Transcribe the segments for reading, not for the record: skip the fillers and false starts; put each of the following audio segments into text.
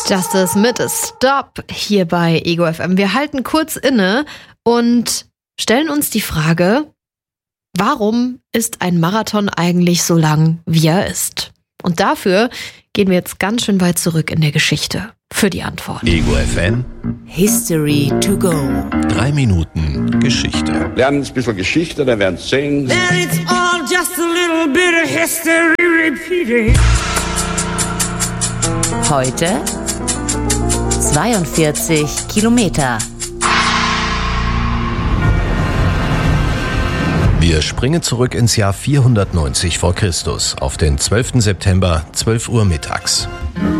Justice mit Stop hier bei Ego FM. Wir halten kurz inne und stellen uns die Frage, warum ist ein Marathon eigentlich so lang, wie er ist? Und dafür gehen wir jetzt ganz schön weit zurück in der Geschichte für die Antwort. Ego FM History to go. 3 Minuten Geschichte. Lernen ein bisschen Geschichte, dann werden Sie sehen. That it's all just a little bit of history repeating. Heute 42 Kilometer. Wir springen zurück ins Jahr 490 vor Christus, auf den 12. September, 12 Uhr mittags.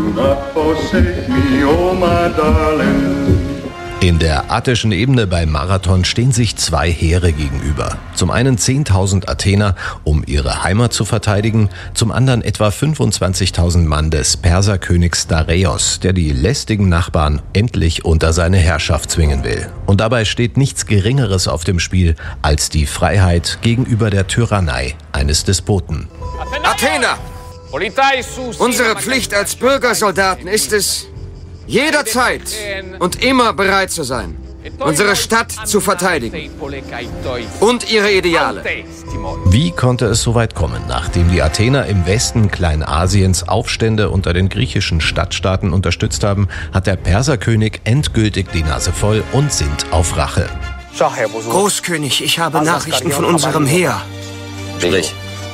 In der attischen Ebene bei Marathon stehen sich 2 Heere gegenüber. Zum einen 10.000 Athener, um ihre Heimat zu verteidigen, zum anderen etwa 25.000 Mann des Perserkönigs Dareios, der die lästigen Nachbarn endlich unter seine Herrschaft zwingen will. Und dabei steht nichts Geringeres auf dem Spiel als die Freiheit gegenüber der Tyrannei eines Despoten. Athener! Unsere Pflicht als Bürgersoldaten ist es, jederzeit und immer bereit zu sein, unsere Stadt zu verteidigen und ihre Ideale. Wie konnte es so weit kommen? Nachdem die Athener im Westen Kleinasiens Aufstände unter den griechischen Stadtstaaten unterstützt haben, hat der Perserkönig endgültig die Nase voll und sinnt auf Rache. Großkönig, ich habe Nachrichten von unserem Heer. Sprich.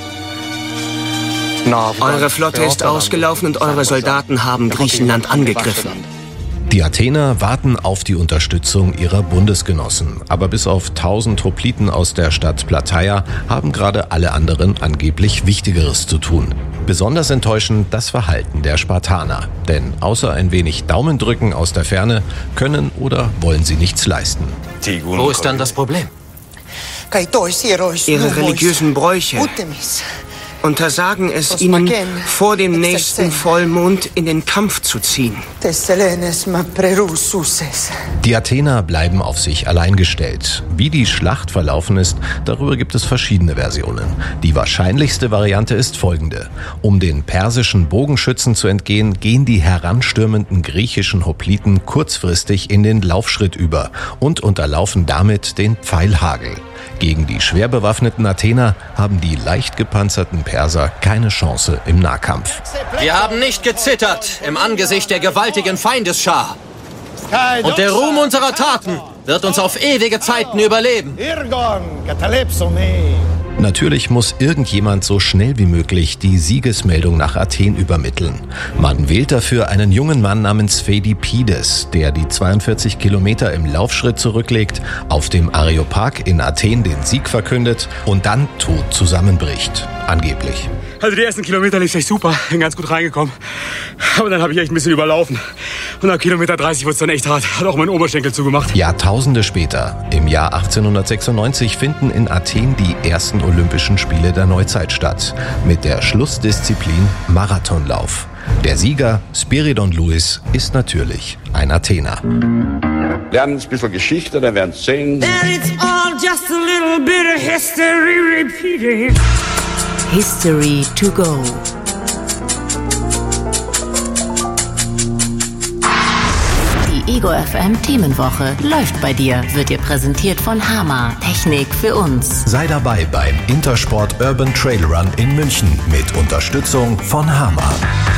Eure Flotte ist ausgelaufen und eure Soldaten haben Griechenland angegriffen. Die Athener warten auf die Unterstützung ihrer Bundesgenossen. Aber bis auf 1000 Hopliten aus der Stadt Plataia haben gerade alle anderen angeblich Wichtigeres zu tun. Besonders enttäuschend das Verhalten der Spartaner. Denn außer ein wenig Daumendrücken aus der Ferne können oder wollen sie nichts leisten. Wo ist dann das Problem? Ihre religiösen Bräuche untersagen es ihnen, vor dem nächsten Vollmond in den Kampf zu ziehen. Die Athener bleiben auf sich allein gestellt. Wie die Schlacht verlaufen ist, darüber gibt es verschiedene Versionen. Die wahrscheinlichste Variante ist folgende. Um den persischen Bogenschützen zu entgehen, gehen die heranstürmenden griechischen Hopliten kurzfristig in den Laufschritt über und unterlaufen damit den Pfeilhagel. Gegen die schwer bewaffneten Athener haben die leicht gepanzerten Perser keine Chance im Nahkampf. Wir haben nicht gezittert im Angesicht der gewaltigen Feindesschar. Und der Ruhm unserer Taten wird uns auf ewige Zeiten überleben. Natürlich muss irgendjemand so schnell wie möglich die Siegesmeldung nach Athen übermitteln. Man wählt dafür einen jungen Mann namens Phedippides, der die 42 Kilometer im Laufschritt zurücklegt, auf dem Areopag in Athen den Sieg verkündet und dann tot zusammenbricht. Angeblich. Also die ersten Kilometer lief echt super, bin ganz gut reingekommen. Aber dann habe ich echt ein bisschen überlaufen. Und ab Kilometer 30 wurde es dann echt hart. Hat auch mein Oberschenkel zugemacht. Jahrtausende später, im Jahr 1896, finden in Athen die ersten Olympischen Spiele der Neuzeit statt. Mit der Schlussdisziplin Marathonlauf. Der Sieger, Spiridon Louis, ist natürlich ein Athener. Lernen ein bisschen Geschichte, dann werden Sie sehen. That it's all just a little bit of history repeating. History to go. Die Ego FM Themenwoche läuft bei dir, wird dir präsentiert von Hama. Technik für uns. Sei dabei beim Intersport Urban Trail Run in München mit Unterstützung von Hama.